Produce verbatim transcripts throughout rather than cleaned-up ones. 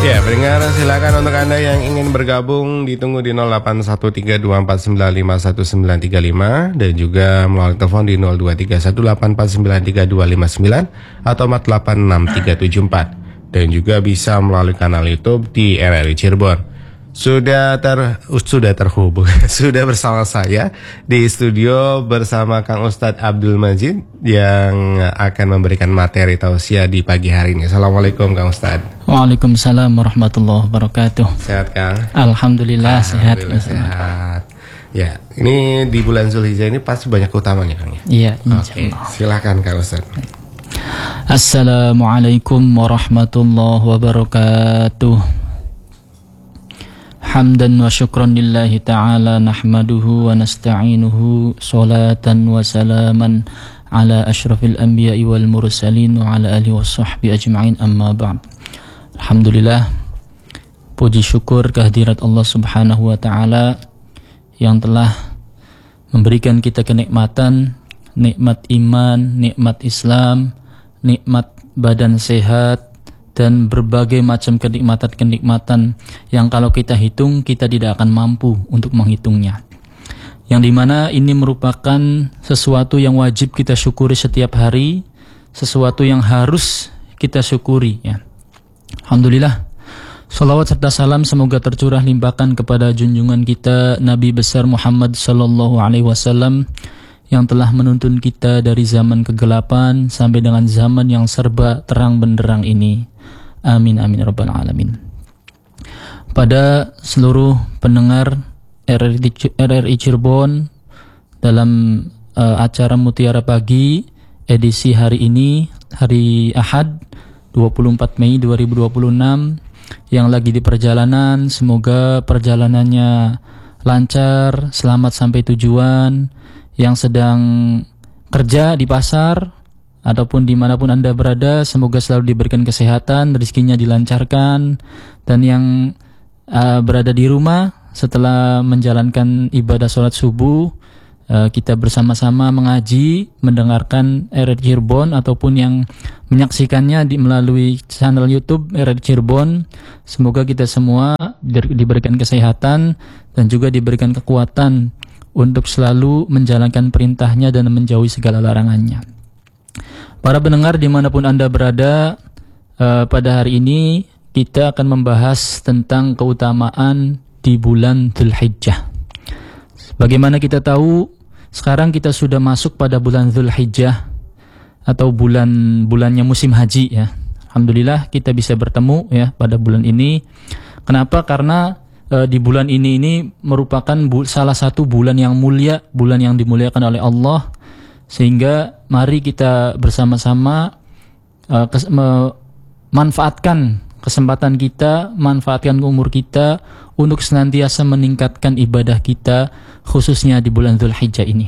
Ya, pendengar silakan untuk Anda yang ingin bergabung ditunggu di nol delapan satu tiga dua empat sembilan lima satu sembilan tiga lima dan juga melalui telepon di nol dua tiga satu delapan empat sembilan tiga dua lima sembilan atau empat delapan enam tiga tujuh empat dan juga bisa melalui kanal YouTube di R R I Cirebon. Sudah ter sudah terhubung, sudah bersama saya di studio bersama Kang Ustadz Abdul Majid yang akan memberikan materi tausiah di pagi hari ini. Assalamualaikum Kang Ustadz. Waalaikumsalam warahmatullahi wabarakatuh. Sehat Kang? Alhamdulillah, Alhamdulillah sehat. sehat. Ya, ini di bulan Zulhijjah ini pasti banyak utamanya Kang ya. Iya, Oke, silakan Kang Ustadz. Assalamualaikum warahmatullahi wabarakatuh. Hamdan wa syukran lillahi ta'ala nahmaduhu wa nasta'inuhu salatan wa salaman ala ashrafil anbiya'i wal mursalin wa ala alihi wa sahbihi ajma'in amma ba'd. Alhamdulillah, puji syukur kehadirat Allah subhanahu wa ta'ala yang telah memberikan kita kenikmatan, nikmat iman, nikmat Islam, nikmat badan sehat, dan berbagai macam kenikmatan-kenikmatan yang kalau kita hitung kita tidak akan mampu untuk menghitungnya. Yang dimana ini merupakan sesuatu yang wajib kita syukuri setiap hari, sesuatu yang harus kita syukuri ya. Alhamdulillah, salawat serta salam semoga tercurah limpahkan kepada junjungan kita Nabi besar Muhammad sallallahu alaihi wasallam yang telah menuntun kita dari zaman kegelapan sampai dengan zaman yang serba terang benderang ini. Amin amin rabbal alamin. Pada seluruh pendengar R R I Cirebon dalam uh, acara Mutiara Pagi edisi hari ini, hari Ahad dua puluh empat Mei dua ribu dua puluh enam, yang lagi di perjalanan, semoga perjalanannya lancar, selamat sampai tujuan. Yang sedang kerja di pasar ataupun dimanapun Anda berada, semoga selalu diberikan kesehatan, rezekinya dilancarkan. Dan yang uh, berada di rumah setelah menjalankan ibadah sholat subuh, uh, kita bersama-sama mengaji, mendengarkan R R I Cirebon ataupun yang menyaksikannya di melalui channel YouTube R R I Cirebon. Semoga kita semua diberikan kesehatan dan juga diberikan kekuatan untuk selalu menjalankan perintahnya dan menjauhi segala larangannya. Para pendengar dimanapun Anda berada, uh, pada hari ini kita akan membahas tentang keutamaan di bulan Dzulhijjah. Bagaimana kita tahu, sekarang kita sudah masuk pada bulan Dzulhijjah atau bulan bulannya musim haji ya. Alhamdulillah kita bisa bertemu ya pada bulan ini. Kenapa? Karena di bulan ini ini merupakan bu- salah satu bulan yang mulia, bulan yang dimuliakan oleh Allah, sehingga mari kita bersama-sama uh, kes- memanfaatkan kesempatan kita, manfaatkan umur kita untuk senantiasa meningkatkan ibadah kita, khususnya di bulan Dzulhijjah ini.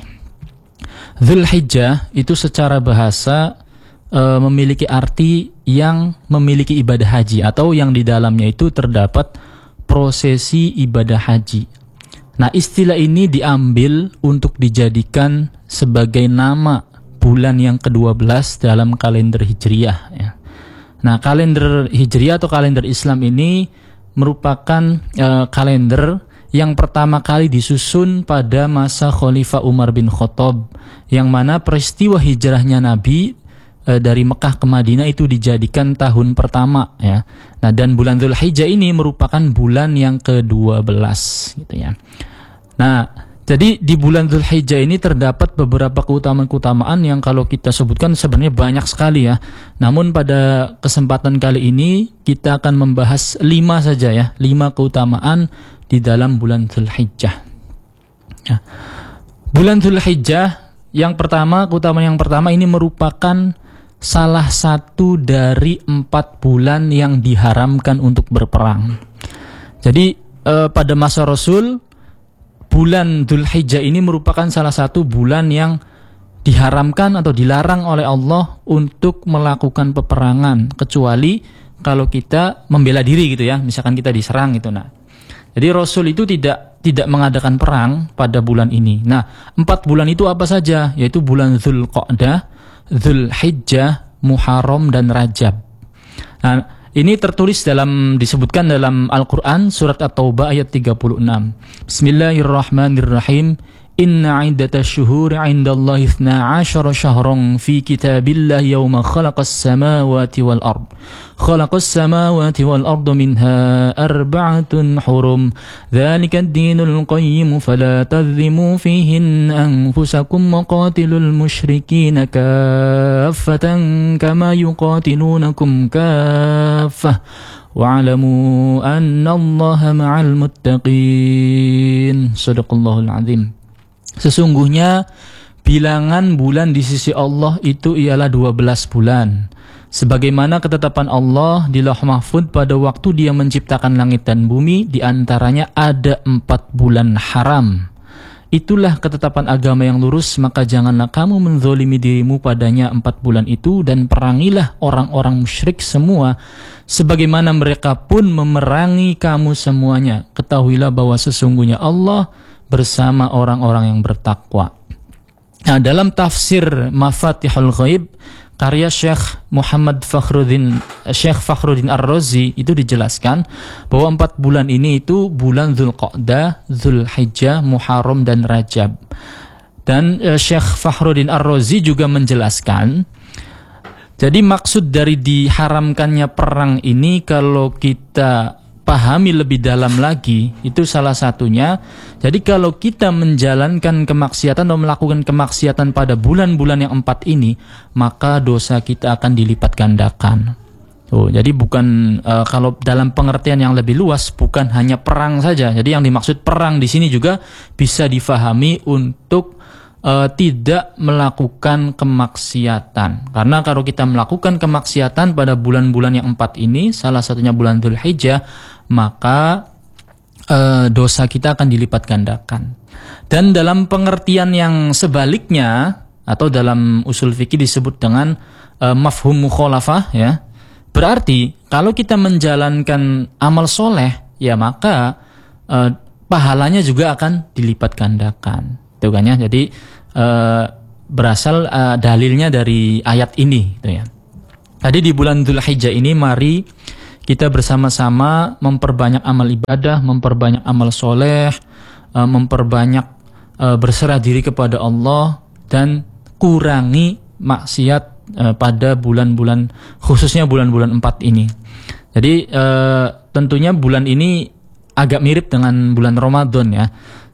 Dzulhijjah itu secara bahasa uh, memiliki arti yang memiliki ibadah haji, atau yang di dalamnya itu terdapat prosesi ibadah haji. Nah, istilah ini diambil untuk dijadikan sebagai nama bulan yang kedua belas dalam kalender Hijriyah ya. Nah, kalender Hijriyah atau kalender Islam ini merupakan uh, kalender yang pertama kali disusun pada masa Khalifah Umar bin Khattab, yang mana peristiwa hijrahnya Nabi dari Mekah ke Madinah itu dijadikan tahun pertama ya. Nah, dan bulan Dzulhijjah ini merupakan bulan yang kedua belas gitu ya. Nah, jadi di bulan Dzulhijjah ini terdapat beberapa keutamaan-keutamaan yang kalau kita sebutkan sebenarnya banyak sekali ya. Namun pada kesempatan kali ini kita akan membahas lima saja ya, lima keutamaan di dalam bulan Dzulhijjah. Ya. Bulan Dzulhijjah yang pertama, keutamaan yang pertama ini merupakan salah satu dari empat bulan yang diharamkan untuk berperang. Jadi eh, pada masa Rasul, bulan Dzulhijjah ini merupakan salah satu bulan yang diharamkan atau dilarang oleh Allah untuk melakukan peperangan, kecuali kalau kita membela diri gitu ya, misalkan kita diserang gitu. Nah, jadi Rasul itu tidak tidak mengadakan perang pada bulan ini. Nah, empat bulan itu apa saja? Yaitu bulan Dzulqa'dah, Dzulhijjah, Muharram, dan Rajab. Nah, Ini tertulis dalam, disebutkan dalam Al-Quran surat At-Taubah ayat tiga puluh enam. Bismillahirrahmanirrahim. Inna iddatash syuhuri 'indallahi ithna 'ashara syahran fi kitabillahi yawma khalaqas samawati wal ard. Khalaqas samawati wal ard minha arba'atun hurum. Dzalika ad-dinul qayyim fala tadhlimu fihin anfusakum wa qatilul musyrikina kaffatan kama yuqatilunakum kaffah. Wa'lamu annallaha ma'al muttaqin. Shadaqallahul 'azim. Sesungguhnya bilangan bulan di sisi Allah itu ialah dua belas bulan. Sebagaimana ketetapan Allah di Lauh Mahfuz pada waktu Dia menciptakan langit dan bumi, di antaranya ada empat bulan haram. Itulah ketetapan agama yang lurus, maka janganlah kamu menzolimi dirimu padanya empat bulan itu, dan perangilah orang-orang musyrik semua, sebagaimana mereka pun memerangi kamu semuanya. Ketahuilah bahwa sesungguhnya Allah bersama orang-orang yang bertakwa. Nah, dalam tafsir Mafatihul Ghaib karya Syekh Muhammad Fakhruddin Syekh Fakhruddin Ar-Razi itu dijelaskan bahwa empat bulan ini itu bulan Dzulqa'dah, Dzulhijjah, Muharram dan Rajab. Dan uh, Syekh Fakhruddin Ar-Razi juga menjelaskan, jadi maksud dari diharamkannya perang ini kalau kita pahami lebih dalam lagi, itu salah satunya. Jadi kalau kita menjalankan kemaksiatan atau melakukan kemaksiatan pada bulan-bulan yang empat ini, maka dosa kita akan dilipat gandakan. Tuh, jadi bukan uh, kalau dalam pengertian yang lebih luas, bukan hanya perang saja. Jadi yang dimaksud perang di sini juga bisa difahami untuk Uh, tidak melakukan kemaksiatan. Karena kalau kita melakukan kemaksiatan pada bulan-bulan yang empat ini, salah satunya bulan Dzulhijjah, maka uh, dosa kita akan dilipat gandakan. Dan dalam pengertian yang sebaliknya, atau dalam usul fikih disebut dengan uh, mafhum mukhalafah, ya. Berarti kalau kita menjalankan amal soleh, ya maka uh, pahalanya juga akan dilipat gandakan. Itu kan ya. Jadi Uh, berasal uh, dalilnya dari ayat ini, gitu ya. Tadi di bulan Dzulhijjah ini mari kita bersama-sama memperbanyak amal ibadah, memperbanyak amal soleh, uh, memperbanyak uh, berserah diri kepada Allah, dan kurangi maksiat uh, pada bulan-bulan, khususnya bulan-bulan empat ini. Jadi uh, tentunya bulan ini agak mirip dengan bulan Ramadan, ya.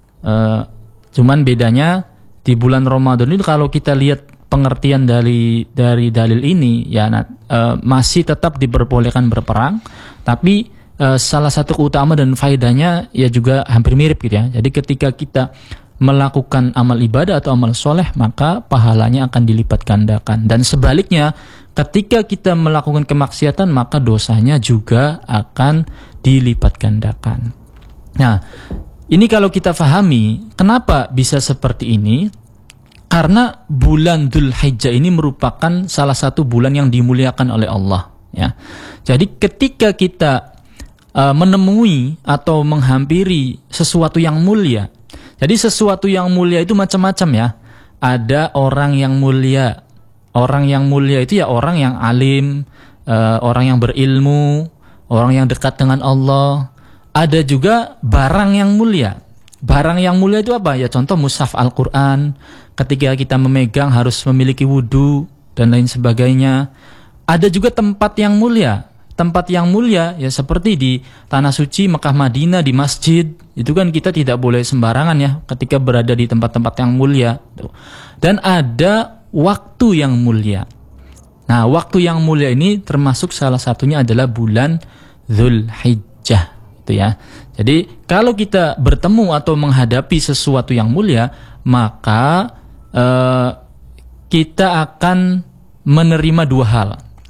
Uh, cuman bedanya di bulan Ramadan itu kalau kita lihat pengertian dari dari dalil ini, ya uh, masih tetap diperbolehkan berperang, tapi uh, salah satu keutamaan dan faedahnya ya juga hampir mirip gitu ya. Jadi ketika kita melakukan amal ibadah atau amal soleh, maka pahalanya akan dilipat gandakan. Dan sebaliknya, ketika kita melakukan kemaksiatan, maka dosanya juga akan dilipat gandakan. Nah, ini kalau kita fahami, kenapa bisa seperti ini? Karena bulan Dzulhijjah ini merupakan salah satu bulan yang dimuliakan oleh Allah, ya. Jadi ketika kita uh, menemui atau menghampiri sesuatu yang mulia, jadi sesuatu yang mulia itu macam-macam, ya. Ada orang yang mulia. Orang yang mulia itu ya orang yang alim, uh, orang yang berilmu, orang yang dekat dengan Allah. Ada juga barang yang mulia. Barang yang mulia itu apa? Ya contoh mushaf Al-Quran. Ketika kita memegang harus memiliki wudu dan lain sebagainya. Ada juga tempat yang mulia. Tempat yang mulia ya seperti di Tanah Suci, Mekah, Madinah, di masjid. Itu kan kita tidak boleh sembarangan ya ketika berada di tempat-tempat yang mulia. Dan ada waktu yang mulia. Nah, waktu yang mulia ini termasuk salah satunya adalah bulan Dzulhijjah. Ya. Jadi kalau kita bertemu atau menghadapi sesuatu yang mulia, maka eh, kita akan menerima dua hal.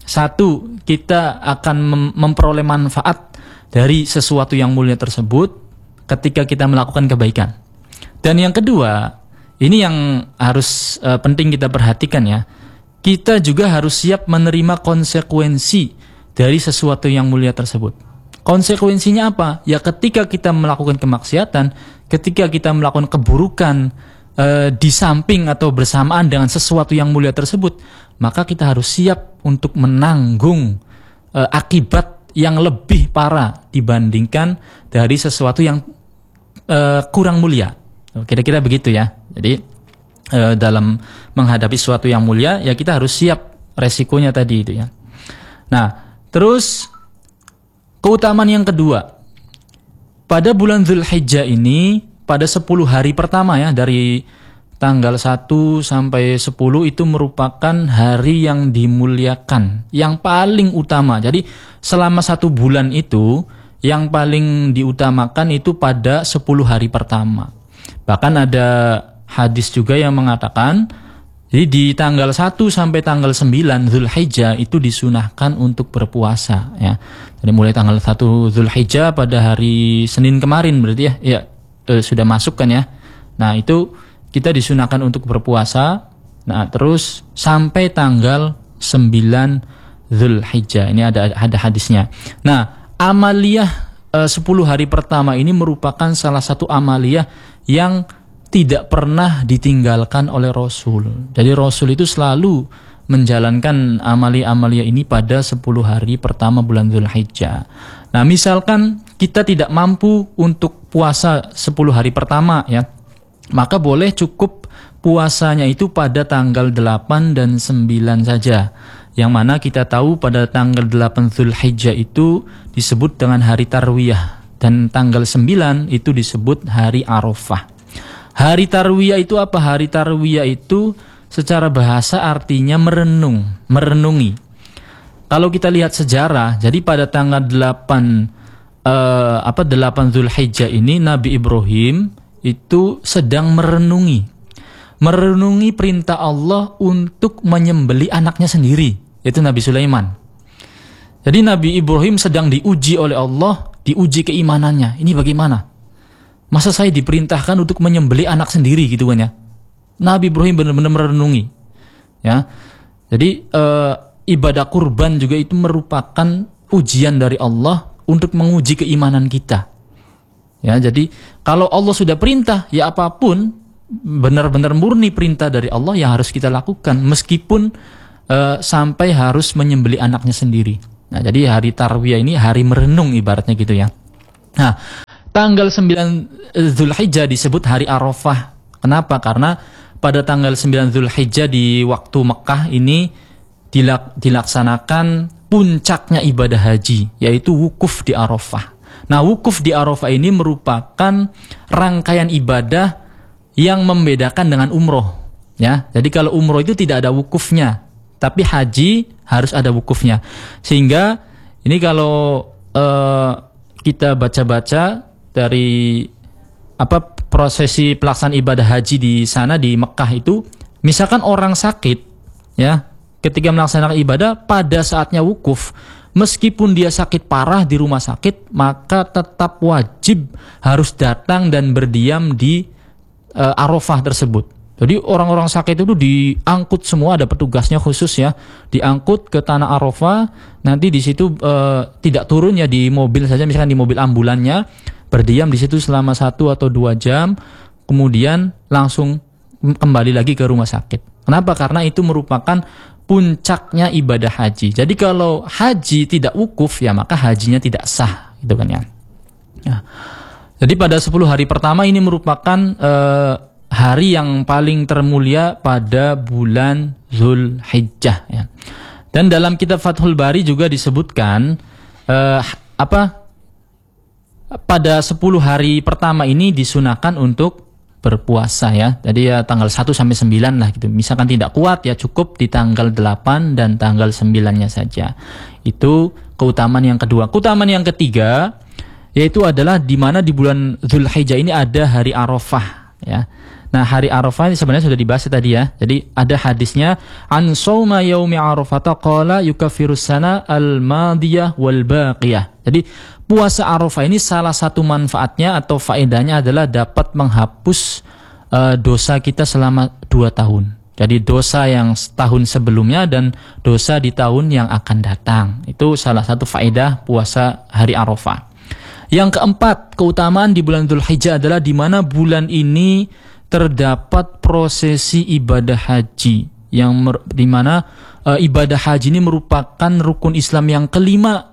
Satu, kita akan mem- memperoleh manfaat dari sesuatu yang mulia tersebut ketika kita melakukan kebaikan. Dan yang kedua, ini yang harus eh, penting kita perhatikan ya. Kita juga harus siap menerima konsekuensi dari sesuatu yang mulia tersebut. Konsekuensinya apa? Ya ketika kita melakukan kemaksiatan, ketika kita melakukan keburukan e, di samping atau bersamaan dengan sesuatu yang mulia tersebut, maka kita harus siap untuk menanggung e, akibat yang lebih parah dibandingkan dari sesuatu yang uh, kurang mulia. Kira-kira begitu ya. Jadi uh, dalam menghadapi sesuatu yang mulia ya kita harus siap resikonya tadi itu ya. Nah, terus keutamaan yang kedua. Pada bulan Dzulhijjah ini pada sepuluh hari pertama ya, dari tanggal satu sampai sepuluh itu merupakan hari yang dimuliakan, yang paling utama. Jadi selama satu bulan itu yang paling diutamakan itu pada sepuluh hari pertama. Bahkan ada hadis juga yang mengatakan, jadi di tanggal satu sampai tanggal sembilan Dzulhijjah itu disunahkan untuk berpuasa ya. Jadi mulai tanggal satu Dzulhijjah pada hari Senin kemarin berarti ya, ya eh, sudah masuk kan ya. Nah, itu kita disunahkan untuk berpuasa. Nah, terus sampai tanggal sembilan Dzulhijjah. Ini ada ada hadisnya. Nah, amaliyah eh, sepuluh hari pertama ini merupakan salah satu amaliyah yang tidak pernah ditinggalkan oleh Rasul. Jadi Rasul itu selalu menjalankan amali-amalia ini pada sepuluh hari pertama bulan Dzulhijjah. Nah, misalkan kita tidak mampu untuk puasa sepuluh hari pertama ya, maka boleh cukup puasanya itu pada tanggal delapan dan sembilan saja. Yang mana kita tahu pada tanggal delapan Dzulhijjah itu disebut dengan hari Tarwiyah, dan tanggal sembilan itu disebut hari Arafah. Hari Tarwiyah itu apa? Hari Tarwiyah itu secara bahasa artinya merenung, merenungi. Kalau kita lihat sejarah, jadi pada tanggal delapan eh, apa delapan Dzulhijjah ini Nabi Ibrahim itu sedang merenungi. Merenungi perintah Allah untuk menyembelih anaknya sendiri, yaitu Nabi Sulaiman. Jadi Nabi Ibrahim sedang diuji oleh Allah, diuji keimanannya. Ini bagaimana? Masa saya diperintahkan untuk menyembelih anak sendiri gitu kan ya? Nabi Ibrahim benar-benar merenungi. Ya. Jadi e, ibadah kurban juga itu merupakan ujian dari Allah untuk menguji keimanan kita. Ya, jadi kalau Allah sudah perintah, ya apapun benar-benar murni perintah dari Allah yang harus kita lakukan, meskipun e, sampai harus menyembelih anaknya sendiri. Nah, jadi hari Tarwiyah ini hari merenung ibaratnya gitu ya. Nah, tanggal sembilan Dzulhijjah disebut hari Arafah. Kenapa? Karena pada tanggal sembilan Dzulhijjah di waktu Mekah ini dilak, dilaksanakan puncaknya ibadah haji, yaitu wukuf di Arafah. Nah, wukuf di Arafah ini merupakan rangkaian ibadah yang membedakan dengan umroh. Ya, jadi kalau umroh itu tidak ada wukufnya, tapi haji harus ada wukufnya. Sehingga ini kalau uh, kita baca-baca dari apa prosesi pelaksanaan ibadah haji di sana di Mekah itu, misalkan orang sakit ya, ketika melaksanakan ibadah pada saatnya wukuf, meskipun dia sakit parah di rumah sakit, maka tetap wajib harus datang dan berdiam di uh, Arafah tersebut. Jadi orang-orang sakit itu diangkut semua, ada petugasnya khusus ya, diangkut ke tanah Arafah. Nanti di situ uh, tidak turun ya di mobil saja, misalkan di mobil ambulannya, berdiam di situ selama satu atau dua jam, kemudian langsung kembali lagi ke rumah sakit. Kenapa? Karena itu merupakan puncaknya ibadah haji. Jadi kalau haji tidak wukuf ya maka hajinya tidak sah, gitu kan ya. Ya. Jadi pada sepuluh hari pertama ini merupakan eh, hari yang paling termulia pada bulan Dzulhijjah ya. Dan dalam kitab Fathul Bari juga disebutkan eh, apa? Pada sepuluh hari pertama ini disunahkan untuk berpuasa ya. Jadi ya tanggal satu sampai sembilan lah gitu. Misalkan tidak kuat ya cukup di tanggal delapan dan tanggal sembilan-nya saja. Itu keutamaan yang kedua. Keutamaan yang ketiga yaitu adalah di mana di bulan Dzulhijjah ini ada hari Arafah ya. Nah, hari Arafah ini sebenarnya sudah dibahas tadi ya. Jadi ada hadisnya, an shauma yaumi arafata qala yukaffirus sana al-madiyah wal baqiyah. Jadi puasa Arafah ini salah satu manfaatnya atau faedahnya adalah dapat menghapus uh, dosa kita selama dua tahun. Jadi dosa yang tahun sebelumnya dan dosa di tahun yang akan datang. Itu salah satu faedah puasa hari Arafah. Yang keempat, keutamaan di bulan Dzulhijjah adalah di mana bulan ini terdapat prosesi ibadah haji yang mer- di mana uh, ibadah haji ini merupakan rukun Islam yang kelima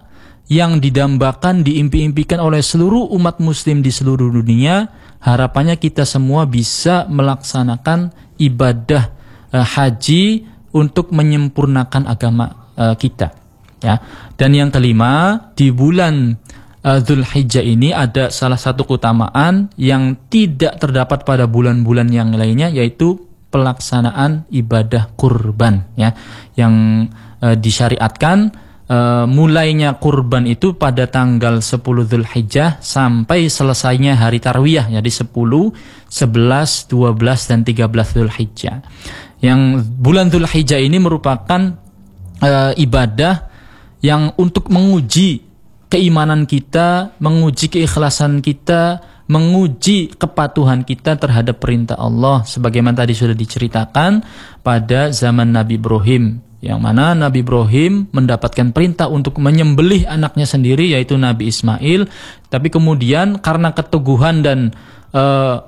yang didambakan, diimpi-impikan oleh seluruh umat muslim di seluruh dunia. Harapannya kita semua bisa melaksanakan ibadah uh, haji untuk menyempurnakan agama uh, kita, ya. Dan yang kelima, di bulan uh, Dzulhijjah ini ada salah satu keutamaan yang tidak terdapat pada bulan-bulan yang lainnya, yaitu pelaksanaan ibadah kurban, ya, yang uh, disyariatkan. Uh, mulainya kurban itu pada tanggal sepuluh Dzulhijjah sampai selesainya hari tarwiyah, jadi sepuluh, sebelas, dua belas dan tiga belas Dzulhijjah. Yang bulan Dzulhijjah ini merupakan uh, ibadah yang untuk menguji keimanan kita, menguji keikhlasan kita, menguji kepatuhan kita terhadap perintah Allah, sebagaimana tadi sudah diceritakan pada zaman Nabi Ibrahim, yang mana Nabi Ibrahim mendapatkan perintah untuk menyembelih anaknya sendiri, yaitu Nabi Ismail. Tapi kemudian karena keteguhan dan uh,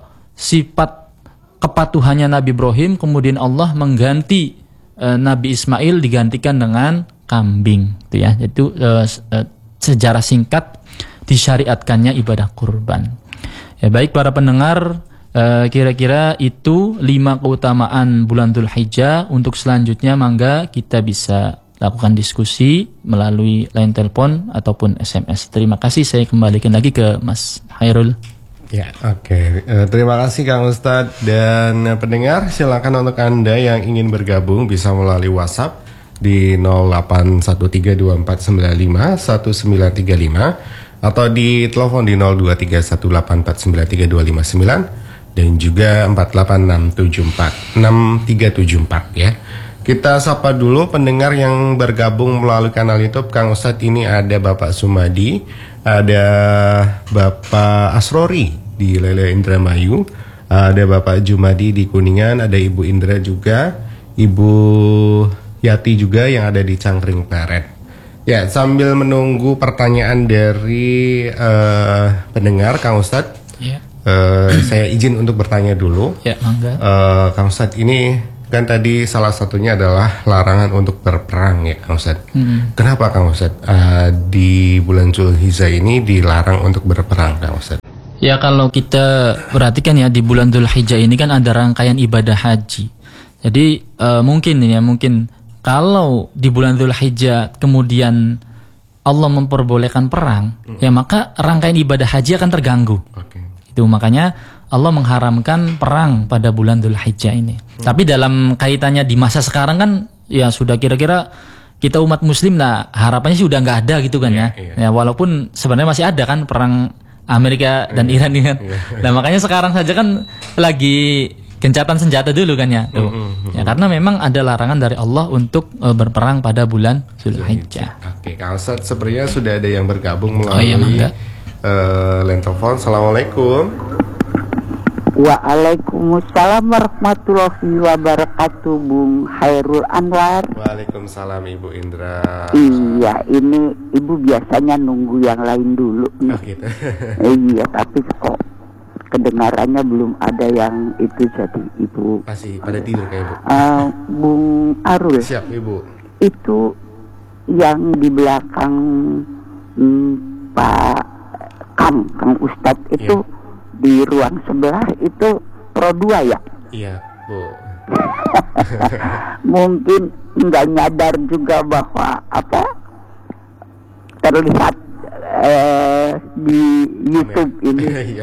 sifat kepatuhannya Nabi Ibrahim, kemudian Allah mengganti uh, Nabi Ismail digantikan dengan kambing, itu ya. Itu uh, uh, sejarah singkat disyariatkannya ibadah kurban. Ya, baik para pendengar, Uh, kira-kira itu lima keutamaan bulan Dzulhijjah. Untuk selanjutnya mangga kita bisa lakukan diskusi melalui line telepon ataupun S M S. Terima kasih, saya kembalikan lagi ke Mas Hairul. Ya, oke. Okay. Uh, terima kasih Kang Ustadz. Dan uh, pendengar, silakan untuk Anda yang ingin bergabung bisa melalui WhatsApp di nol delapan satu tiga dua empat sembilan lima satu sembilan tiga lima atau di telepon di nol dua tiga satu delapan empat sembilan tiga dua lima sembilan dan juga empat delapan enam tujuh empat enam tiga tujuh empat, ya. Kita sapa dulu pendengar yang bergabung melalui kanal YouTube Kang Ustadz. Ini ada Bapak Sumadi, ada Bapak Asrori di Lele Indramayu, ada Bapak Jumadi di Kuningan, ada Ibu Indra juga, Ibu Yati juga yang ada di Cangkring Pleret. Ya, sambil menunggu pertanyaan dari uh, pendengar Kang Ustadz, ya. Uh, saya izin untuk bertanya dulu. Ya, mangga. Uh, Kang Ustadz, ini kan tadi salah satunya adalah larangan untuk berperang, ya Kang Ustadz. Hmm. Kenapa Kang Ustadz uh, di bulan Dzulhijjah ini dilarang untuk berperang, Kang Ustadz? Ya, kalau kita perhatikan ya, di bulan Dzulhijjah ini kan ada rangkaian ibadah haji. Jadi uh, mungkin ya mungkin kalau di bulan Dzulhijjah kemudian Allah memperbolehkan perang, hmm. ya maka rangkaian ibadah haji akan terganggu. Okay. Itu makanya Allah mengharamkan perang pada bulan Dzulhijjah ini. Hmm. Tapi dalam kaitannya di masa sekarang kan ya sudah kira-kira kita umat muslim lah harapannya sih udah nggak ada gitu kan, yeah, ya. Yeah. Ya walaupun sebenarnya masih ada kan perang Amerika dan yeah. Iran ini kan. Yeah. Nah makanya sekarang saja kan lagi gencatan senjata dulu kan ya. Tuh. Mm-hmm. Ya karena memang ada larangan dari Allah untuk uh, berperang pada bulan Dzulhijjah. Oke, Kang Ustadz, sepertinya sudah ada yang bergabung melalui oh, iya, Uh, line telepon. Assalamualaikum. Waalaikumsalam warahmatullahi wabarakatuh, Bung Hairul Anwar. Waalaikumsalam Ibu Indra. Iya, ini Ibu biasanya nunggu yang lain dulu. Oh, gitu. Iya, tapi kok kedengarannya belum ada yang itu, jadi Ibu masih pada tidur kayak Ibu. Uh, Bung Arul. Siap Ibu. Itu yang di belakang hmm, Pak Kang, Kang Ustadz itu yeah. Di ruang sebelah itu pro dua ya? Iya, Bu. Mungkin nggak nyadar juga bahwa apa terlihat eh, di YouTube ini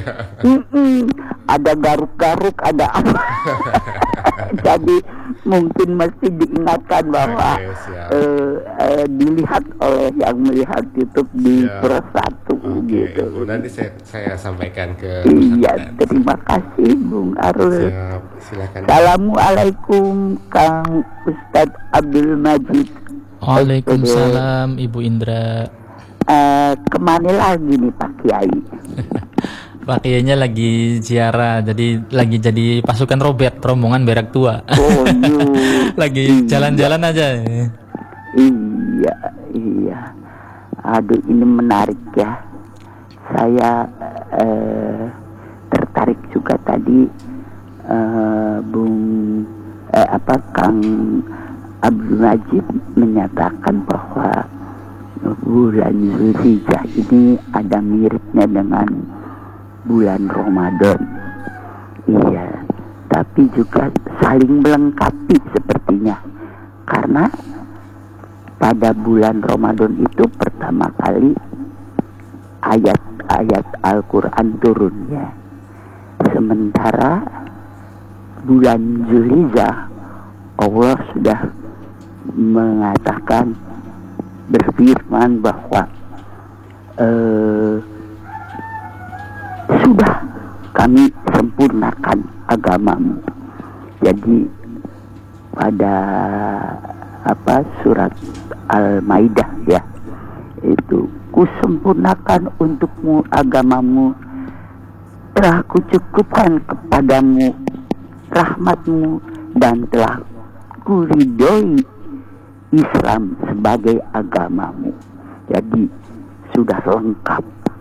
ada garuk-garuk, ada apa. Jadi mungkin mesti diingatkan bahwa okay, uh, uh, dilihat oleh yang melihat YouTube di Pro satu okay, gitu. Bu, nanti saya, saya sampaikan ke. Iya, terima kasih Bung Arul. Siap, silakan. Assalamualaikum Kang Ustadz Abdul Majid. Waalaikumsalam Ibu Indra. Uh, kemana lagi nih Pak Kiai? Pak Kiainya lagi ziarah, jadi lagi jadi pasukan Robert, rombongan berak tua. Oh, lagi jalan-jalan iya. aja. Iya, iya. Aduh, ini menarik ya. Saya eh, tertarik juga tadi eh, Bung eh, apa Kang Abdul Majid menyatakan bahwa bulan Zulhijjah ini ada miripnya dengan bulan Ramadan. Iya, tapi juga saling melengkapi sepertinya. Karena pada bulan Ramadan itu pertama kali ayat-ayat Al-Quran turun ya. Sementara bulan Zulhijjah Allah sudah mengatakan, berfirman bahwa eh, sudah kami sempurnakan agamamu. Jadi pada apa surat Al-Maidah ya, itu kusempurnakan untukmu agamamu, telah kucukupkan kepadamu rahmatmu, dan telah kuridhoi Islam sebagai agamamu. Jadi sudah lengkap.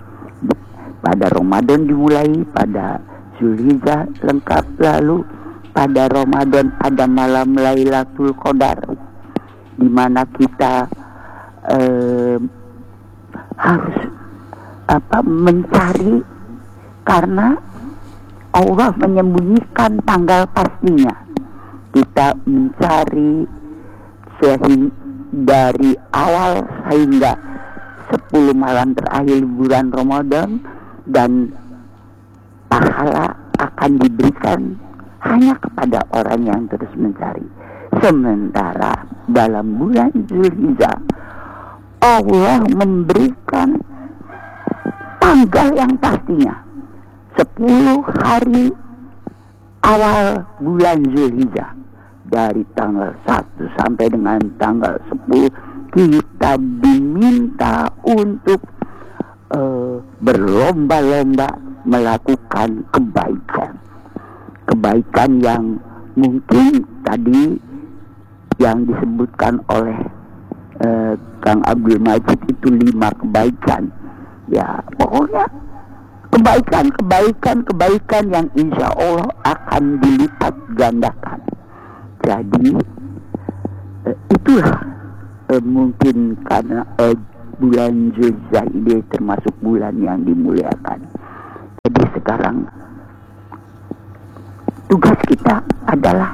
Pada Ramadan dimulai, pada Zulhijjah lengkap, lalu pada Ramadan ada malam Lailatul Qadar, di mana kita eh, harus apa mencari, karena Allah menyembunyikan tanggal pastinya. Kita mencari sehingga dari awal sehingga sepuluh malam terakhir bulan Ramadan, dan pahala akan diberikan hanya kepada orang yang terus mencari. Sementara dalam bulan Zulhijjah Allah memberikan tanggal yang pastinya, sepuluh hari awal bulan Zulhijjah, dari tanggal satu sampai dengan tanggal sepuluh kita diminta untuk uh, berlomba-lomba melakukan kebaikan. Kebaikan yang mungkin tadi yang disebutkan oleh uh, Kang Abdul Majid itu lima kebaikan. Ya, pokoknya kebaikan, kebaikan, kebaikan yang insya Allah akan dilipat gandakan. Jadi uh, itulah uh, mungkin karena uh, bulan Zulhijjah ini termasuk bulan yang dimuliakan. Jadi sekarang tugas kita adalah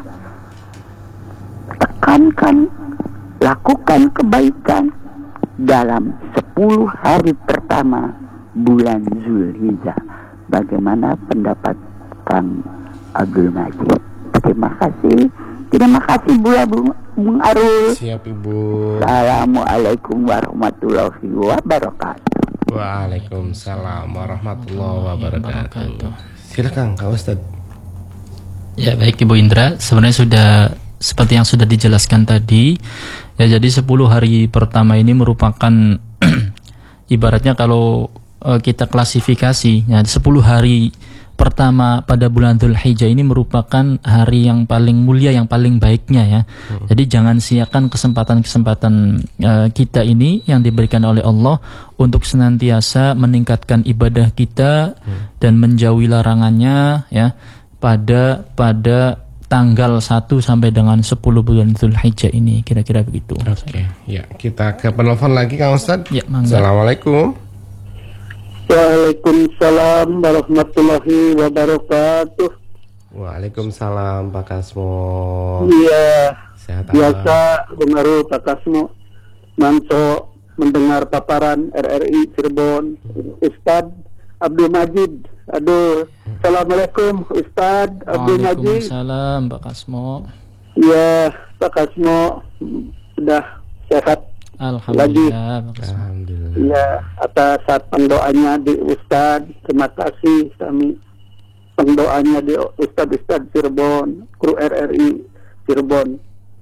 tekankan, lakukan kebaikan dalam sepuluh hari pertama bulan Zulhijjah. Bagaimana pendapat Kang Abdul Majid? Terima kasih. Terima kasih Bu Bung Arul. Siap Ibu. Assalamualaikum warahmatullahi wabarakatuh. Waalaikumsalam warahmatullahi wabarakatuh. Silakan Kak Ustadz. Ya baik Ibu Indra, sebenarnya sudah seperti yang sudah dijelaskan tadi ya. Jadi sepuluh hari pertama ini merupakan ibaratnya kalau uh, kita klasifikasi ya, sepuluh hari pertama pada bulan Dzulhijjah ini merupakan hari yang paling mulia, yang paling baiknya ya. Hmm. Jadi jangan siakan kesempatan-kesempatan uh, kita ini yang diberikan oleh Allah untuk senantiasa meningkatkan ibadah kita hmm. dan menjauhi larangannya ya pada pada tanggal satu sampai dengan sepuluh bulan Dzulhijjah ini, kira-kira begitu. Oke, okay. Ya, kita ke penelpon lagi Kang Ustadz. Ya, Assalamualaikum. Waalaikumsalam warahmatullahi wabarakatuh. Waalaikumsalam Pak Kasmo. Iya. Sehat biasa Bung Arul, Pak Kasmo. Manso mendengar paparan R R I Cirebon. Ustadz Abdul Majid. Aduh. Assalamualaikum Ustadz Abdul Majid. Waalaikumsalam Pak Kasmo. Iya, Pak Kasmo sudah sehat. Alhamdulillah. Alhamdulillah. Iya, atas pendoanya di Ustadz, terima kasih kami pendoanya di Ustadz Ustadz Cirebon, kru R R I Cirebon.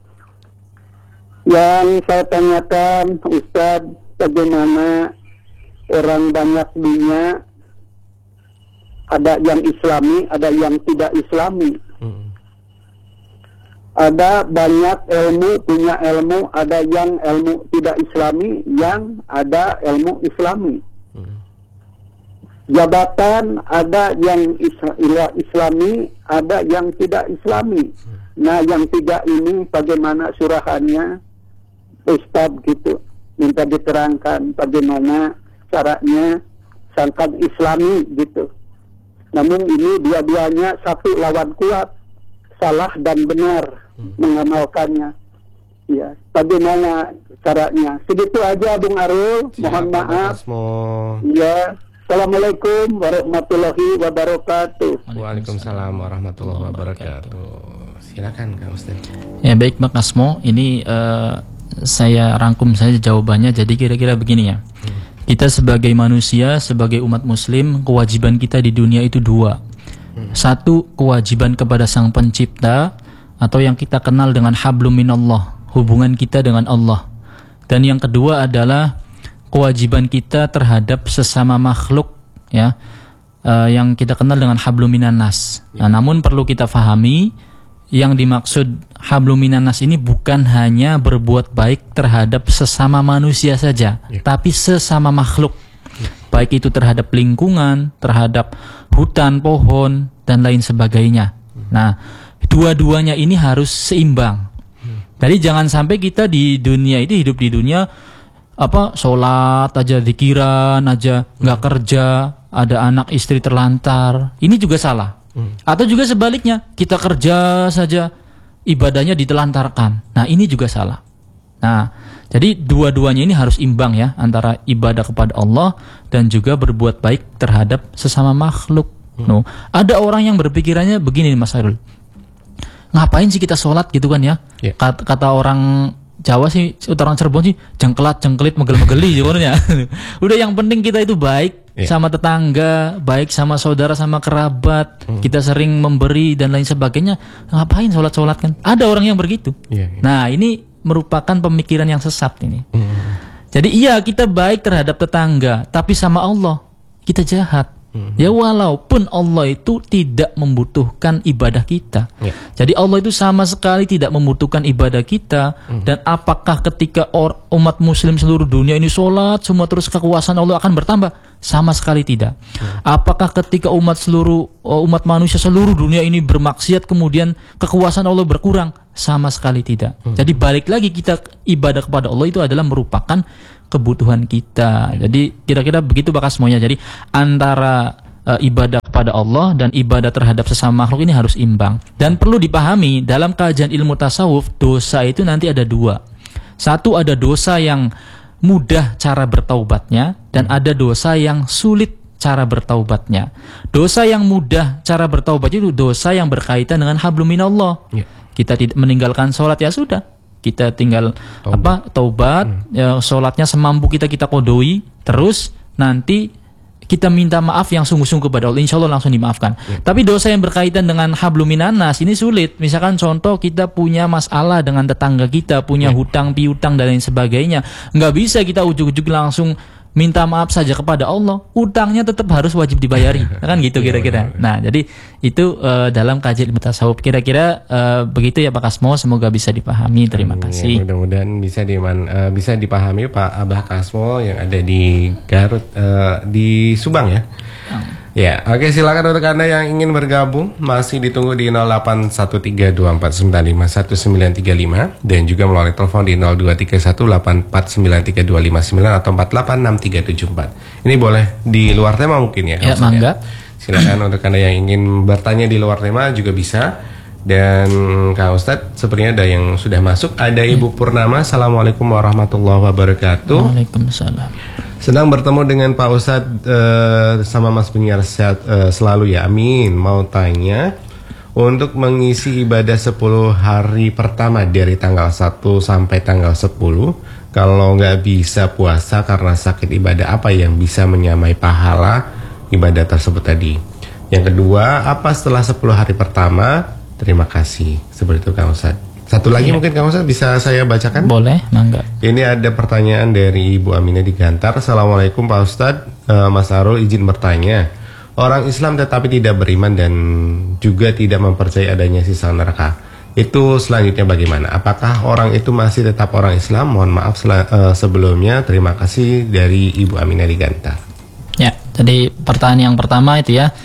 Yang saya tanyakan Ustadz, bagaimana orang banyak dunia, ada yang Islami, ada yang tidak Islami. Hmm. Ada banyak ilmu, punya ilmu, ada yang ilmu tidak Islami, yang ada ilmu Islami. Hmm. Jabatan ada yang Islami, ada yang tidak Islami. Hmm. Nah, yang tiga ini bagaimana surahannya, Ustadz gitu. minta diterangkan bagaimana caranya sangkan Islami gitu. Namun ini dua-duanya satu lawan kuat, salah dan benar hmm. mengamalkannya. Ya, bagaimana caranya? Segitu aja Bung Arul. Siap, mohon maaf. Ya, assalamualaikum warahmatullahi wabarakatuh. Waalaikumsalam warahmatullahi wabarakatuh. Silakan Kang Ustaz. Ya baik Mak Asmo, ini uh, saya rangkum saja jawabannya. Jadi kira-kira begini ya. Hmm. Kita sebagai manusia, sebagai umat muslim, kewajiban kita di dunia itu dua. Hmm. Satu, kewajiban kepada Sang Pencipta atau yang kita kenal dengan hablum minallah, hubungan kita dengan Allah. Dan yang kedua adalah kewajiban kita terhadap sesama makhluk, ya, uh, yang kita kenal dengan hablum minannas. Nah, namun perlu kita fahami, yang dimaksud hablum minannas ini bukan hanya berbuat baik terhadap sesama manusia saja, ya. Tapi sesama makhluk, ya. Baik itu terhadap lingkungan, terhadap hutan, pohon, dan lain sebagainya. Hmm. Nah, dua-duanya ini harus seimbang. Hmm. Jadi jangan sampai kita di dunia itu hidup di dunia apa sholat aja, zikiran aja, nggak hmm. kerja, ada anak istri terlantar. Ini juga salah. Hmm. Atau juga sebaliknya, kita kerja saja, ibadahnya ditelantarkan. Nah, ini juga salah. Nah, jadi dua-duanya ini harus imbang ya, antara ibadah kepada Allah dan juga berbuat baik terhadap sesama makhluk. Hmm. No. Ada orang yang berpikirannya begini Mas Harul, ngapain sih kita sholat gitu kan ya? Yeah. Kata, kata orang Jawa sih, orang Cirebon sih, jengkelat, jengkelit, megel-megeli sebenarnya. Udah yang penting kita itu baik yeah. sama tetangga, baik sama saudara, sama kerabat, hmm. kita sering memberi dan lain sebagainya. Ngapain sholat-sholat kan? Ada orang yang begitu. Yeah, yeah. Nah, ini merupakan pemikiran yang sesat ini. Hmm. Jadi iya kita baik terhadap tetangga, tapi sama Allah kita jahat. Hmm. Ya walaupun Allah itu tidak membutuhkan ibadah kita, ya. Jadi Allah itu sama sekali tidak membutuhkan ibadah kita. Hmm. Dan apakah ketika or, umat muslim seluruh dunia ini sholat semua terus kekuasaan Allah akan bertambah? Sama sekali tidak. Hmm. Apakah ketika umat seluruh umat manusia seluruh dunia ini bermaksiat kemudian kekuasaan Allah berkurang? Sama sekali tidak. Hmm. Jadi balik lagi, kita ibadah kepada Allah itu adalah merupakan kebutuhan kita. Jadi kira-kira begitu Bakas semuanya. Jadi antara uh, ibadah kepada Allah dan ibadah terhadap sesama makhluk ini harus imbang. Dan perlu dipahami dalam kajian ilmu tasawuf, dosa itu nanti ada dua. Satu, ada dosa yang mudah cara bertaubatnya, dan ada dosa yang sulit cara bertaubatnya. Dosa yang mudah cara bertaubat itu dosa yang berkaitan dengan hablum minallah. Yeah. Kita tidak meninggalkan sholat, ya sudah, kita tinggal taubat. apa taubat, hmm. ya, sholatnya semampu kita kita kodoi, terus nanti kita minta maaf yang sungguh-sungguh kepada Allah, insya Allah langsung dimaafkan. Ya. Tapi dosa yang berkaitan dengan hablum minannas ini sulit. Misalkan contoh, kita punya masalah dengan tetangga kita, punya ya. hutang piutang dan lain sebagainya, nggak bisa kita ujuk-ujuk langsung minta maaf saja kepada Allah, utangnya tetap harus wajib dibayari, kan gitu kira-kira. Nah, jadi itu uh, dalam kajian ilmu tasawuf kira-kira uh, begitu ya Pak Kasmo, semoga bisa dipahami. Terima kasih. Ya, mudah-mudahan bisa diman, uh, bisa dipahami Pak Abah Kasmo yang ada di Garut, uh, di Subang ya. Hmm. Ya, oke, silakan untuk Anda yang ingin bergabung, masih ditunggu di nol delapan satu tiga dua empat sembilan lima satu sembilan tiga lima dan juga melalui telepon di nol dua tiga satu delapan empat sembilan tiga dua lima sembilan atau empat delapan enam tiga tujuh empat. Ini boleh di luar tema mungkin ya? Ya, mangga. Silakan untuk Anda yang ingin bertanya di luar tema juga bisa. Dan Kak Ustadz, sepertinya ada yang sudah masuk. Ada Ibu Purnama. Assalamualaikum warahmatullahi wabarakatuh. Waalaikumsalam. Sedang bertemu dengan Pak Ustadz uh, sama Mas penyiar sehat uh, selalu ya, amin. Mau tanya, untuk mengisi ibadah sepuluh hari pertama dari tanggal satu sampai tanggal sepuluh, kalau nggak bisa puasa karena sakit, ibadah apa yang bisa menyamai pahala ibadah tersebut tadi? Yang kedua, apa setelah sepuluh hari pertama? Terima kasih. Seperti itu Kang Ustadz. Satu lagi ya. Mungkin Kang Ustadz bisa saya bacakan? Boleh, mangga. Ini ada pertanyaan dari Ibu Aminah di Gantar. Assalamualaikum Pak Ustadz, uh, Mas Arul izin bertanya. Orang Islam tetapi tidak beriman dan juga tidak mempercayai adanya sisa neraka, itu selanjutnya bagaimana? Apakah orang itu masih tetap orang Islam? Mohon maaf uh, sebelumnya. Terima kasih dari Ibu Aminah di Gantar. Ya, jadi pertanyaan yang pertama itu ya,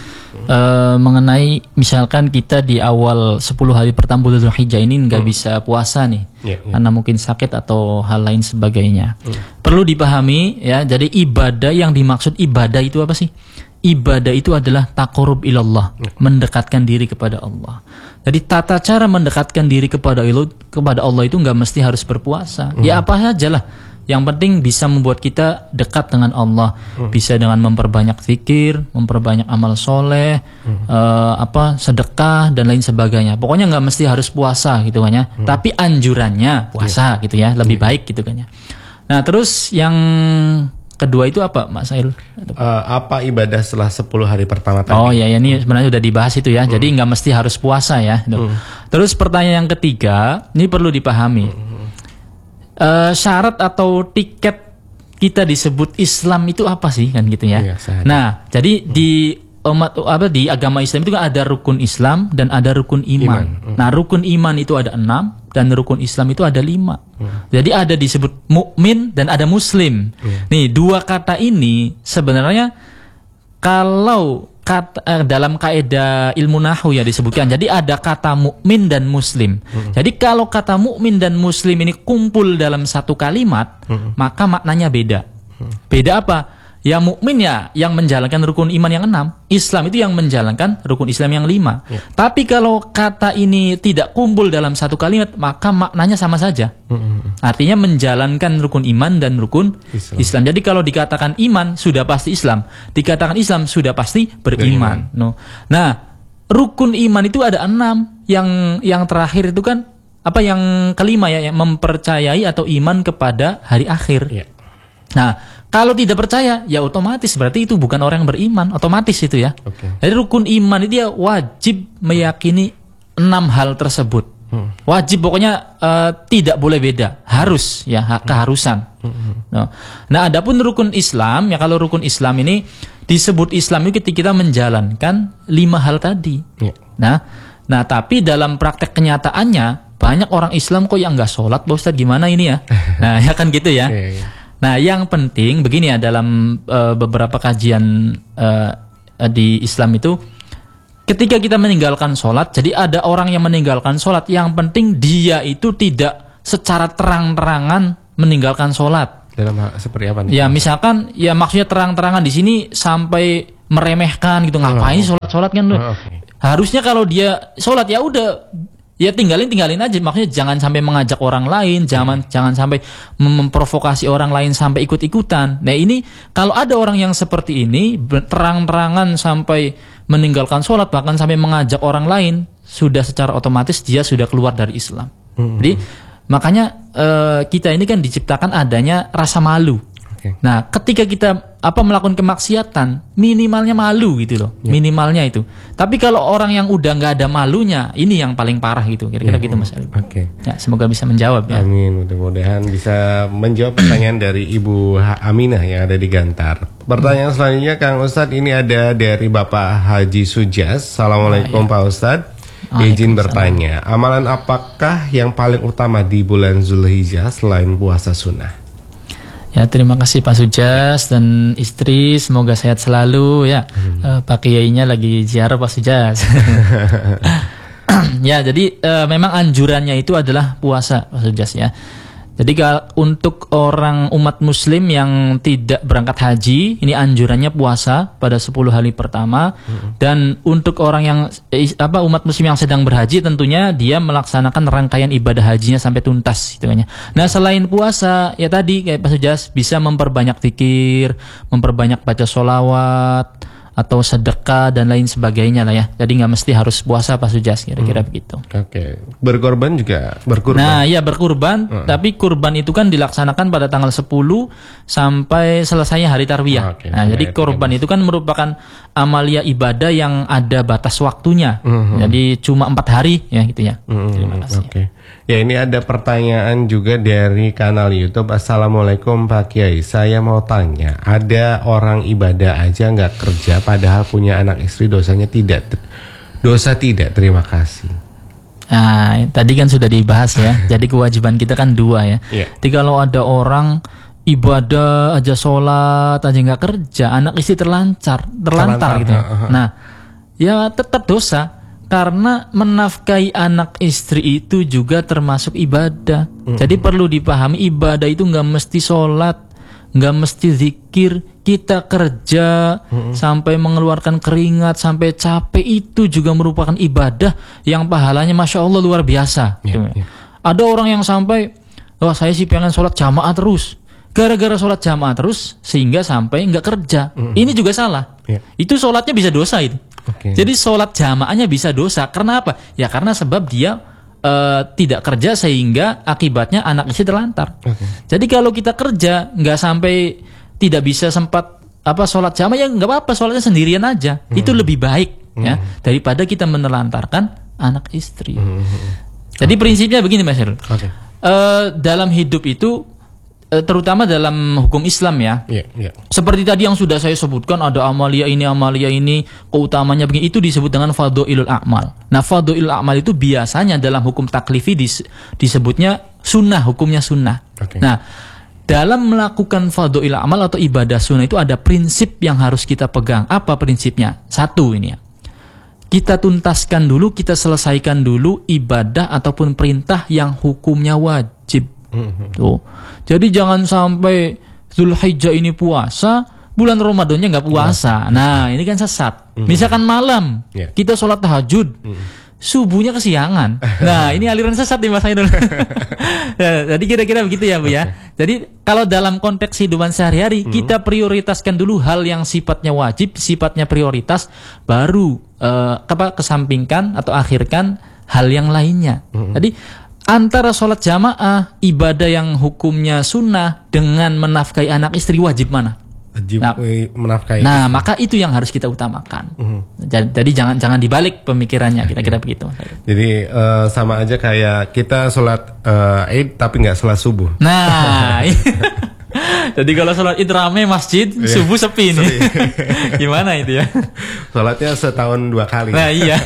uh, mengenai misalkan kita di awal sepuluh hari pertama bulan Dzulhijjah ini nggak hmm. bisa puasa nih, yeah, yeah. karena mungkin sakit atau hal lain sebagainya. Hmm. Perlu dipahami ya. Jadi ibadah yang dimaksud ibadah itu apa sih? Ibadah itu adalah taqarrub ilallah, mendekatkan diri kepada Allah. Jadi tata cara mendekatkan diri kepada Allah, kepada Allah itu nggak mesti harus berpuasa. Hmm. Ya apa saja lah. Yang penting bisa membuat kita dekat dengan Allah. Hmm. Bisa dengan memperbanyak zikir, memperbanyak amal soleh, hmm. uh, apa sedekah dan lain sebagainya. Pokoknya nggak mesti harus puasa gitu kan ya. Hmm. Tapi anjurannya puasa yeah. gitu ya, lebih yeah. baik gitu kan ya. Nah terus yang kedua itu apa, Mas Sail? Uh, apa ibadah setelah sepuluh hari pertama tadi? Oh ya, ya ini sebenarnya sudah dibahas itu ya. Hmm. Jadi nggak mesti harus puasa ya. Hmm. Terus pertanyaan yang ketiga, ini perlu dipahami. Hmm. Uh, syarat atau tiket kita disebut Islam itu apa sih kan gitu ya? Ya nah, jadi hmm. di umat apa di agama Islam itu kan ada rukun Islam dan ada rukun iman. iman. Hmm. Nah, rukun iman itu ada enam. Dan rukun Islam itu ada lima. Hmm. Jadi ada disebut mukmin dan ada muslim. Hmm. Nih dua kata ini sebenarnya kalau kata, eh, dalam kaidah ilmu nahwu ya disebutkan. Jadi ada kata mukmin dan muslim. Hmm. Jadi kalau kata mukmin dan muslim ini kumpul dalam satu kalimat, hmm. maka maknanya beda. Hmm. Beda apa? Ya mukmin ya yang menjalankan rukun iman yang enam, Islam itu yang menjalankan rukun Islam yang lima. Ya. Tapi kalau kata ini tidak kumpul dalam satu kalimat, maka maknanya sama saja. Mm-hmm. Artinya menjalankan rukun iman dan rukun Islam. Islam. Jadi kalau dikatakan iman sudah pasti Islam, dikatakan Islam sudah pasti beriman. No. Nah, rukun iman itu ada enam. Yang yang terakhir itu kan apa yang kelima ya, yang mempercayai atau iman kepada hari akhir. Ya. Nah, kalau tidak percaya, ya otomatis berarti itu bukan orang yang beriman, otomatis itu ya. Okay. Jadi rukun iman itu dia wajib meyakini enam hal tersebut. Hmm. Wajib pokoknya uh, tidak boleh beda, harus ya keharusan. Hmm. Nah, nah, adapun rukun Islam ya kalau rukun Islam ini disebut Islam itu ketika kita menjalankan lima hal tadi. Yeah. Nah, nah tapi dalam praktek kenyataannya banyak orang Islam kok yang nggak sholat, Pak Ustadz gimana ini ya? Nah ya kan gitu ya. Yeah, yeah. Nah, yang penting begini ya dalam uh, beberapa kajian uh, di Islam itu, ketika kita meninggalkan sholat, jadi ada orang yang meninggalkan sholat, yang penting dia itu tidak secara terang-terangan meninggalkan sholat. Dalam hal seperti apa nih? Ya, misalkan, ya maksudnya terang-terangan di sini sampai meremehkan gitu, ngapain oh. sholat-sholat kan? Oh, okay. Harusnya kalau dia sholat ya udah. Ya tinggalin tinggalin aja, maksudnya jangan sampai mengajak orang lain, jangan hmm. jangan sampai memprovokasi orang lain sampai ikut-ikutan. Nah ini kalau ada orang yang seperti ini terang-terangan sampai meninggalkan sholat bahkan sampai mengajak orang lain, sudah secara otomatis dia sudah keluar dari Islam. Hmm. Jadi makanya uh, kita ini kan diciptakan adanya rasa malu. Okay. Nah ketika kita apa melakukan kemaksiatan minimalnya malu gitu loh, yeah. minimalnya itu. Tapi kalau orang yang udah nggak ada malunya, ini yang paling parah gitu. Kira-kira yeah. gitu Mas Ali. Oke. Okay. Ya, semoga bisa menjawab ya. Amin. Mudah-mudahan bisa menjawab pertanyaan dari Ibu Aminah yang ada di Gantar. Pertanyaan hmm. selanjutnya Kang Ustadz ini ada dari Bapak Haji Sujas. Assalamualaikum ah, ya. Pak Ustadz. Izin bertanya, amalan apakah yang paling utama di bulan Dzulhijjah selain puasa sunnah? Ya terima kasih Pak Sujas dan istri, semoga sehat selalu ya. Hmm. Uh, Pak Kiainya lagi ziarah Pak Sujas. Ya jadi uh, memang anjurannya itu adalah puasa Pak Sujas ya. Jadi kalau untuk orang umat muslim yang tidak berangkat haji, ini anjurannya puasa pada sepuluh hari pertama. Hmm. Dan untuk orang yang eh, apa umat muslim yang sedang berhaji, tentunya dia melaksanakan rangkaian ibadah hajinya sampai tuntas gitu kan ya. Nah, selain puasa, ya tadi kayak Pak Sujas bisa memperbanyak zikir, memperbanyak baca sholawat atau sedekah dan lain sebagainya lah ya. Jadi nggak mesti harus puasa Pak Sujas, kira-kira hmm. begitu. Oke. Okay. Berkorban juga berkurban. Nah, ya berkurban, hmm. tapi kurban itu kan dilaksanakan pada tanggal sepuluh sampai selesainya hari tarwiyah. Okay. Nah, nah, jadi korban itu kan merupakan amalia ibadah yang ada batas waktunya. Hmm. Jadi cuma empat hari ya gitu ya. Hmm. Terima kasih. Oke. Okay. Ya ini ada pertanyaan juga dari kanal YouTube. Assalamualaikum Pak Kiai, saya mau tanya, ada orang ibadah aja nggak kerja padahal punya anak istri, dosanya tidak dosa tidak? Terima kasih. Nah tadi kan sudah dibahas ya. Jadi kewajiban kita kan dua ya. Yeah. Jadi kalau ada orang ibadah aja, sholat aja nggak kerja, anak istri terlantar terlantar, terlantar gitu. Uh, uh, uh. Nah ya tetap dosa. Karena menafkahi anak istri itu juga termasuk ibadah. Mm-hmm. Jadi perlu dipahami, ibadah itu nggak mesti sholat, nggak mesti zikir. Kita kerja mm-hmm. sampai mengeluarkan keringat, sampai capek, itu juga merupakan ibadah yang pahalanya masya Allah luar biasa. Yeah, yeah. Ada orang yang sampai, wah saya sih pengen sholat jamaah terus. Gara-gara sholat jamaah terus sehingga sampai nggak kerja. Mm-hmm. Ini juga salah. Yeah. Itu sholatnya bisa dosa itu. Okay. Jadi sholat jamaahnya bisa dosa. Karena apa? Ya karena sebab dia uh, tidak kerja sehingga akibatnya anak istri terlantar. Okay. Jadi kalau kita kerja nggak sampai tidak bisa sempat apa sholat jamaah, ya nggak apa-apa, sholatnya sendirian aja. Hmm. Itu lebih baik hmm. ya daripada kita menelantarkan anak istri. Hmm. Jadi okay. prinsipnya begini Mas Herul. Okay. Uh, dalam hidup itu terutama dalam hukum Islam ya, yeah, yeah. seperti tadi yang sudah saya sebutkan, ada amalia ini, amalia ini, keutamanya begini, itu disebut dengan fadhailul a'mal. Nah, fadhailul a'mal itu biasanya dalam hukum taklifi dis, disebutnya sunnah, hukumnya sunnah. Okay. Nah, dalam melakukan fadhailul a'mal atau ibadah sunnah itu ada prinsip yang harus kita pegang. Apa prinsipnya? Satu ini ya, kita tuntaskan dulu, kita selesaikan dulu ibadah ataupun perintah yang hukumnya wajib. Tuh. Jadi jangan sampai Zulhijjah ini puasa, bulan Ramadannya nggak puasa. Nah, ini kan sesat. Misalkan malam yeah. kita sholat tahajud, subuhnya kesiangan. Nah, ini aliran sesat nih Mas Ainul. Ya, jadi kira-kira begitu ya Bu okay. ya. Jadi kalau dalam konteks kehidupan sehari-hari, hmm. kita prioritaskan dulu hal yang sifatnya wajib, sifatnya prioritas, baru uh, apa kesampingkan atau akhirkan hal yang lainnya. Hmm. Jadi antara sholat jamaah, ibadah yang hukumnya sunnah, dengan menafkahi anak istri, wajib mana? Wajib nah, menafkahi. Nah, istri. Maka itu yang harus kita utamakan. Uh-huh. Jadi, jadi jangan jangan dibalik pemikirannya, kira-kira begitu. Jadi uh, sama aja kayak kita sholat uh, Id tapi nggak sholat subuh. Nah, jadi kalau sholat Id rame masjid, subuh sepi nih. Gimana itu ya? Sholatnya setahun dua kali. Nah iya.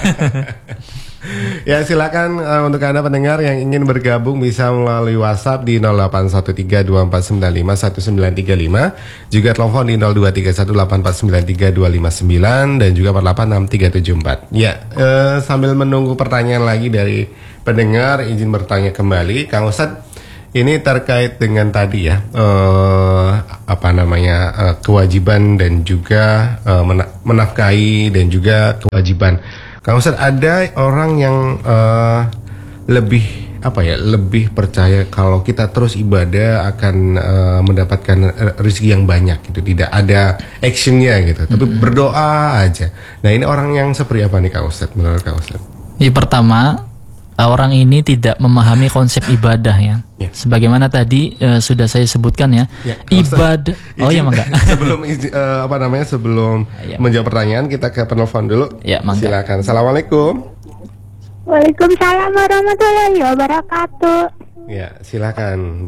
Ya silakan uh, untuk Anda pendengar yang ingin bergabung bisa melalui WhatsApp di nol delapan satu tiga dua empat sembilan lima satu sembilan tiga lima, juga telepon di nol dua tiga satu delapan empat sembilan tiga dua lima sembilan dan juga empat delapan enam tiga tujuh empat. Ya, uh, sambil menunggu pertanyaan lagi dari pendengar, izin bertanya kembali Kang Ustadz, ini terkait dengan tadi ya uh, apa namanya uh, kewajiban dan juga uh, mena- menafkahi dan juga kewajiban. Kang Ustadz, ada orang yang uh, lebih apa ya lebih percaya kalau kita terus ibadah akan uh, mendapatkan rezeki yang banyak gitu, tidak ada actionnya gitu, tapi mm-hmm. berdoa aja. Nah ini orang yang seperti apa nih Kang Ustadz menurut Kang Ustadz? Yang pertama, orang ini tidak memahami konsep ibadah ya. Yeah. Sebagaimana tadi uh, sudah saya sebutkan ya. Yeah, ibadah. Oh ya mangga. Sebelum uh, apa namanya sebelum yeah. menjawab pertanyaan, kita ke penelpon dulu. Ya, yeah, silakan. Assalamualaikum. Waalaikumsalam warahmatullahi wabarakatuh. Ya, silakan.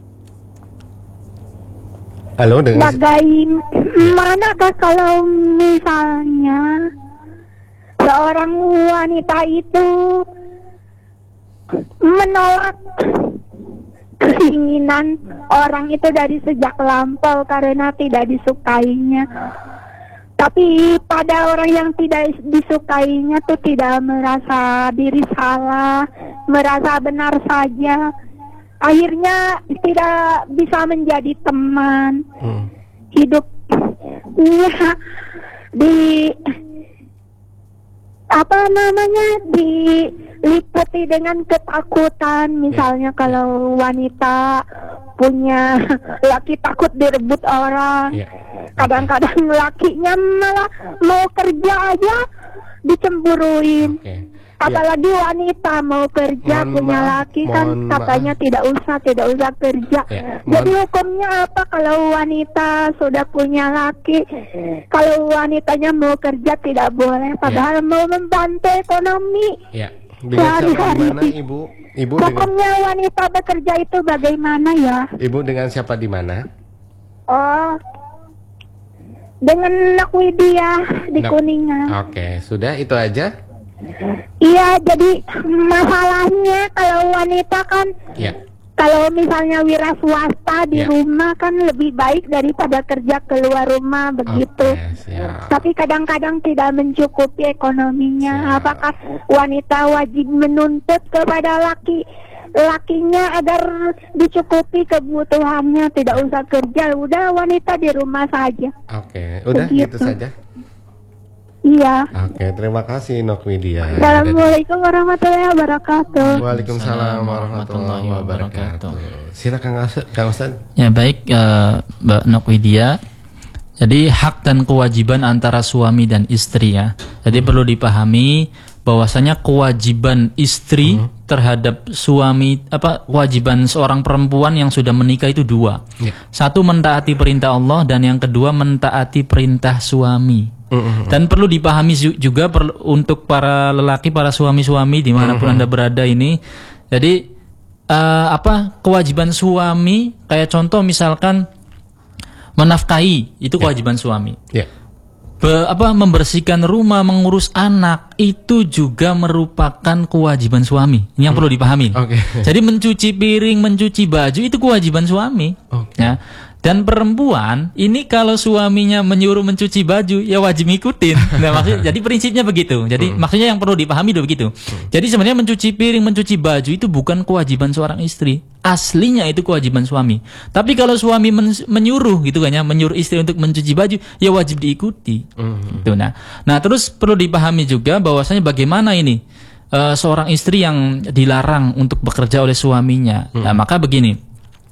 Halo, dengan Bagaimanakah kalau misalnya seorang wanita itu menolak keinginan orang itu dari sejak lampau karena tidak disukainya, tapi pada orang yang tidak disukainya tuh tidak merasa diri salah, merasa benar saja, akhirnya tidak bisa menjadi teman hmm. hidup ya di apa namanya diliputi dengan ketakutan. Misalnya yeah. kalau wanita punya laki takut direbut orang, yeah. kadang-kadang lakinya malah mau kerja aja dicemburuin. Okay. Apalagi yeah. wanita mau kerja mohon punya laki kan katanya maaf. tidak usah tidak usah kerja. Yeah. Jadi hukumnya apa kalau wanita sudah punya laki? Kalau wanitanya mau kerja tidak boleh, padahal yeah. mau membantu ekonomi. Yeah. Sehari-hari. Ibu? Ibu hukumnya dengan... wanita bekerja itu bagaimana ya? Ibu dengan siapa di mana? Oh, dengan Nak Widya di Nak... Kuningan. Oke, okay. Sudah itu aja. Iya, jadi masalahnya kalau wanita kan, ya. kalau misalnya wira swasta di ya. rumah kan lebih baik daripada kerja keluar rumah begitu. Okay, tapi kadang-kadang tidak mencukupi ekonominya. Siap. Apakah wanita wajib menuntut kepada laki lakinya agar dicukupi kebutuhannya, tidak usah kerja, udah wanita di rumah saja? Oke, okay. Udah begitu. Gitu saja. Iya. Oke, terima kasih Nok Widya. Assalamualaikum warahmatullahi wabarakatuh. Waalaikumsalam warahmatullahi wabarakatuh. Silakan Kang Ustaz. Ya baik, uh, Mbak Nok Widya. Jadi hak dan kewajiban antara suami dan istri ya. Jadi hmm. perlu dipahami bahwasanya kewajiban istri hmm. terhadap suami, apa kewajiban seorang perempuan yang sudah menikah itu dua. Yeah. Satu mentaati perintah Allah dan yang kedua mentaati perintah suami. Mm-hmm. Dan perlu dipahami juga perlu, untuk para lelaki, para suami-suami dimanapun mm-hmm. Anda berada ini. Jadi uh, apa kewajiban suami? Kayak contoh misalkan menafkahi, itu kewajiban yeah. suami. Yeah. Be, apa membersihkan rumah, mengurus anak itu juga merupakan kewajiban suami. Ini yang hmm. perlu dipahami. Okay. Jadi mencuci piring, mencuci baju itu kewajiban suami. Okay. Ya. Dan perempuan ini kalau suaminya menyuruh mencuci baju ya wajib ngikutin. Nah, maksudnya jadi prinsipnya begitu. Jadi hmm. maksudnya yang perlu dipahami itu begitu. Hmm. Jadi sebenarnya mencuci piring, mencuci baju itu bukan kewajiban seorang istri. Aslinya itu kewajiban suami. Tapi kalau suami men- menyuruh gitu kan ya, menyuruh istri untuk mencuci baju ya wajib diikuti. Hmm. Gitu. Nah, nah terus perlu dipahami juga bahwasanya bagaimana ini uh, seorang istri yang dilarang untuk bekerja oleh suaminya. Hmm. Nah, maka begini.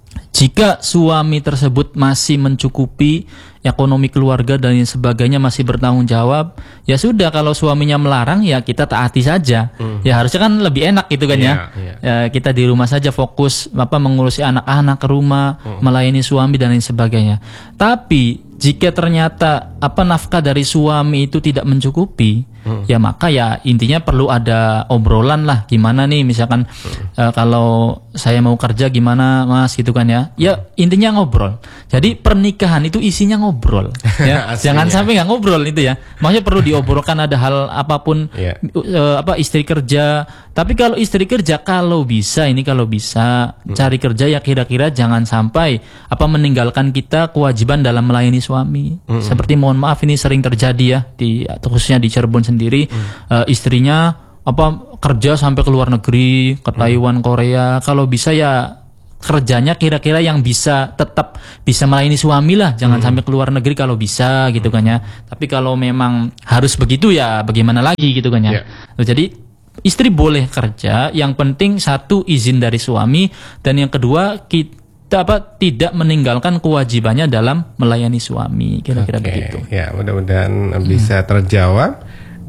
Jika suami tersebut masih mencukupi ekonomi keluarga dan sebagainya, masih bertanggung jawab, ya sudah, kalau suaminya melarang ya kita taati saja. Hmm. Ya harusnya kan lebih enak gitu kan yeah, ya. Yeah. Ya kita di rumah saja fokus apa mengurusi anak-anak ke rumah, hmm. melayani suami dan lain sebagainya. Tapi jika ternyata apa nafkah dari suami itu tidak mencukupi, hmm. ya maka ya intinya perlu ada obrolan lah, gimana nih misalkan hmm. uh, kalau saya mau kerja gimana Mas gitu kan ya. Ya intinya ngobrol. Jadi pernikahan itu isinya ngobrol ya. Jangan sampai nggak ngobrol itu ya. Maksudnya perlu diobrolkan ada hal apapun yeah. uh, apa istri kerja. Tapi kalau istri kerja kalau bisa ini kalau bisa hmm. cari kerja ya kira-kira jangan sampai apa meninggalkan kita kewajiban dalam melayani suami. Hmm. Seperti mohon maaf ini sering terjadi ya di atau khususnya di Cirebon sendiri hmm. uh, istrinya apa kerja sampai ke luar negeri, ke Taiwan, hmm. Korea. Kalau bisa ya kerjanya kira-kira yang bisa tetap bisa melayani suami lah, jangan hmm. sampai ke luar negeri kalau bisa gitu kan ya. Tapi kalau memang harus begitu ya bagaimana lagi gitu kan ya. Yeah. Jadi istri boleh kerja, yang penting satu izin dari suami dan yang kedua kita apa tidak meninggalkan kewajibannya dalam melayani suami, kira-kira okay. begitu. Ya, mudah-mudahan hmm. bisa terjawab.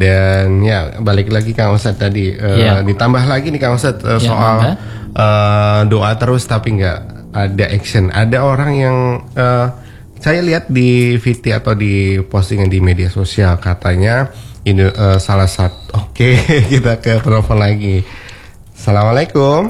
Dan ya balik lagi Kang Ustadz tadi uh, yeah. ditambah lagi nih Kang Ustadz uh, yeah, soal uh, doa terus tapi nggak ada action. Ada orang yang uh, saya lihat di V T atau di postingan di media sosial katanya ini uh, salah satu. Oke okay, kita ke penelpon lagi. Assalamualaikum.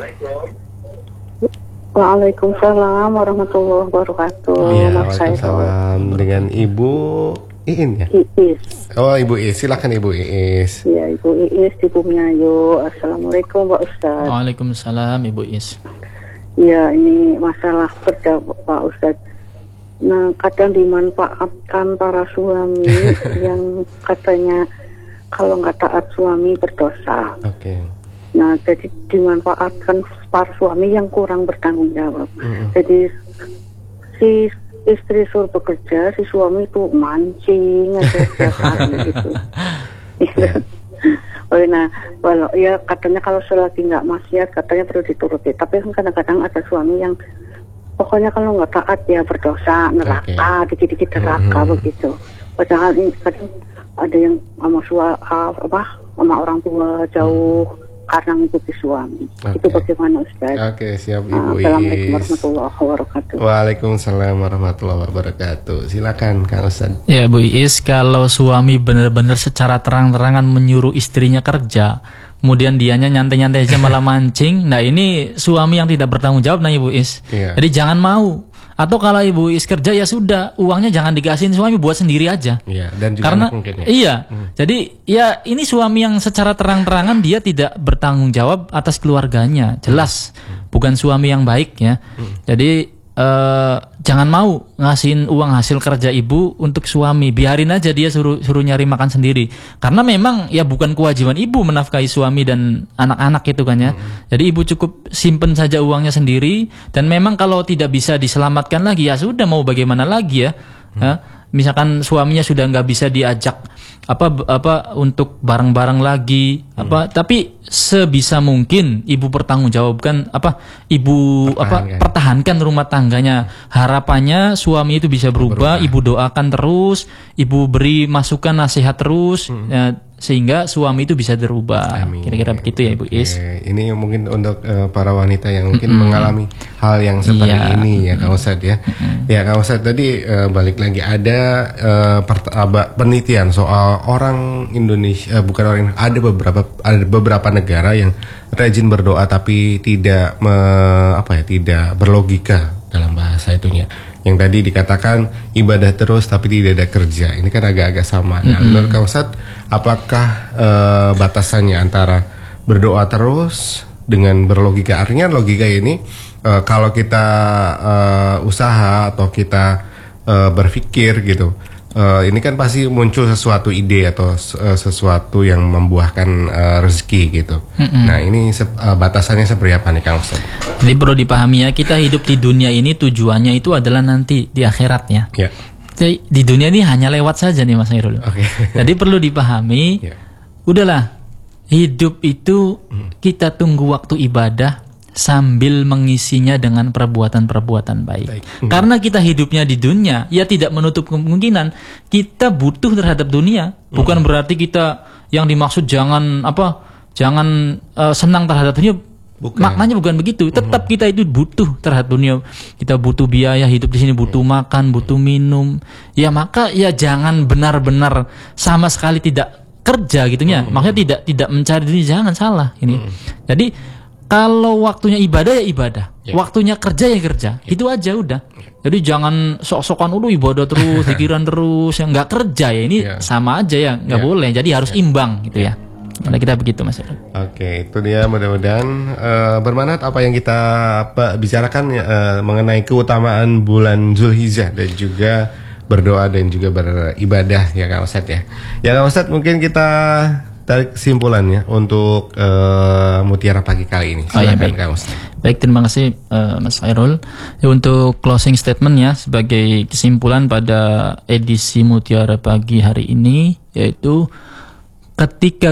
Waalaikumsalam warahmatullahi wabarakatuh. Ya, waalaikumsalam. Dengan Ibu Iin ya? Iis. Oh Ibu Iis, silakan Ibu Iis. Ya Ibu Iis di Bumiayu. Assalamualaikum Pak Ustadz. Waalaikumsalam Ibu Iis. Ya ini masalah kerja Pak Ustadz. Nah kadang dimanfaatkan para suami yang katanya kalau nggak taat suami berdosa. Oke. Okay. Nah jadi dimanfaatkan para suami yang kurang bertanggung jawab. Mm-hmm. Jadi si istri suruh bekerja, si suami itu mancing aja gitu. Yeah. Oh, nah, kalau ya katanya kalau selagi nggak maksiat katanya perlu dituruti. Tapi kan kadang-kadang ada suami yang pokoknya kalau nggak taat ya berdosa, neraka, okay. dikit-dikit neraka mm-hmm. begitu. Padahal ini kadang ada yang sama suami apa, sama orang tua jauh. Mm. Karena mengikuti suami. Okay. Itu bagaimana Ustaz? Oke, okay, siap Ibu Iis. Assalamualaikum warahmatullahi wabarakatuh. Waalaikumsalam warahmatullahi wabarakatuh. Silakan Kang Ustaz. Ya Bu Iis, kalau suami benar-benar secara terang-terangan menyuruh istrinya kerja, kemudian dianya nyantai-nyantai aja malah mancing, nah ini suami yang tidak bertanggung jawab nah Ibu Iis. Yeah. Jadi jangan mau. Atau kalau Ibu Is kerja ya sudah, uangnya jangan dikasihin suami, buat sendiri aja. Iya, dan juga karena ya. Iya. Hmm. Jadi ya ini suami yang secara terang-terangan dia tidak bertanggung jawab atas keluarganya, jelas. Hmm. Bukan bukan suami yang baik ya. Hmm. Jadi Uh, jangan mau ngasihin uang hasil kerja ibu untuk suami, biarin aja dia suruh suruh nyari makan sendiri. Karena memang ya bukan kewajiban ibu menafkahi suami dan anak-anak itu kan ya. Hmm. Jadi ibu cukup simpen saja uangnya sendiri, dan memang kalau tidak bisa diselamatkan lagi ya sudah, mau bagaimana lagi ya. Hmm. Ya, misalkan suaminya sudah nggak bisa diajak apa apa untuk bareng-bareng lagi apa, hmm. tapi sebisa mungkin ibu pertanggungjawabkan apa ibu pertahankan. apa pertahankan rumah tangganya. Harapannya suami itu bisa berubah, berubah. Ibu doakan terus, ibu beri masukan nasihat terus, hmm. ya, sehingga suami itu bisa berubah. Amin. Kira-kira begitu ya Ibu Is. Ini mungkin untuk uh, para wanita yang mungkin mm-hmm. mengalami hal yang seperti yeah. ini ya Kang Ustadz ya. Mm-hmm. Ya Kang Ustadz, tadi uh, balik lagi ada uh, pert- uh, penelitian soal orang Indonesia, uh, bukan orang, ada beberapa ada beberapa negara yang rajin berdoa tapi tidak me, apa ya tidak berlogika dalam bahasa itunya. Yang tadi dikatakan ibadah terus tapi tidak ada kerja. Ini kan agak-agak sama. Nah, mm-hmm. menurut Kang Ustadz, apakah uh, batasannya antara berdoa terus dengan berlogika? Artinya logika ini uh, kalau kita uh, usaha atau kita uh, berpikir gitu, uh, ini kan pasti muncul sesuatu ide atau uh, sesuatu yang membuahkan uh, rezeki gitu. Mm-hmm. Nah, ini se- uh, batasannya seperti apa nih Kang Ustadz? Jadi perlu dipahami ya, kita hidup di dunia ini tujuannya itu adalah nanti di akhirat ya. Yeah. Jadi di dunia ini hanya lewat saja nih Mas Hairul. Okay. Jadi perlu dipahami, yeah. udahlah hidup itu hmm. kita tunggu waktu ibadah sambil mengisinya dengan perbuatan-perbuatan baik. baik. Hmm. Karena kita hidupnya di dunia, ya tidak menutup kemungkinan kita butuh terhadap dunia. Bukan hmm. berarti kita yang dimaksud jangan apa, jangan uh, senang terhadap dunia. Bukan. Maknanya bukan begitu. Tetap kita itu butuh terhadap dunia. Kita butuh biaya hidup di sini, butuh makan, butuh minum. Ya maka ya jangan benar-benar sama sekali tidak kerja gitunya. Maksudnya tidak tidak mencari dunia, jangan salah ini. Jadi kalau waktunya ibadah ya ibadah, waktunya kerja ya kerja. Itu aja udah. Jadi jangan sok-sokan dulu ibadah terus, pikiran terus, yang nggak kerja ya ini sama aja ya, nggak boleh. Jadi harus imbang gitu ya. Nah, kita begitu Mas. Oke, itu dia, mudah-mudahan uh, bermanfaat apa yang kita apa, bicarakan uh, mengenai keutamaan bulan Zulhijjah dan juga berdoa dan juga beribadah ya Kang Ustadz ya. Ya Kang Ustadz, mungkin kita tarik kesimpulannya untuk uh, Mutiara Pagi kali ini. Silakan, oh, ya, baik. Kang Ustadz. Baik, terima kasih uh, Mas Hairul. Ya, untuk closing statement ya sebagai kesimpulan pada edisi Mutiara Pagi hari ini, yaitu ketika